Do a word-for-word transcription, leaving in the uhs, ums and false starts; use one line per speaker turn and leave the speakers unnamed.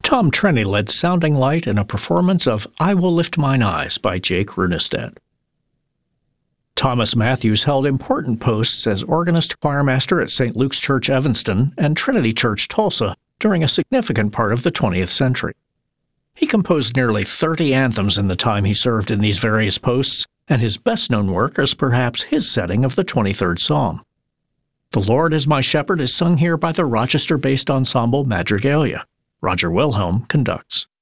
Tom Trenny led Sounding Light in a performance of I Will Lift Mine Eyes by Jake Runestad. Thomas Matthews held important posts as organist choirmaster at Saint Luke's Church Evanston and Trinity Church Tulsa during a significant part of the twentieth century. He composed nearly thirty anthems in the time he served in these various posts, and his best-known work is perhaps his setting of the twenty-third Psalm. The Lord is My Shepherd is sung here by the Rochester-based ensemble Madrigalia. Roger Wilhelm conducts.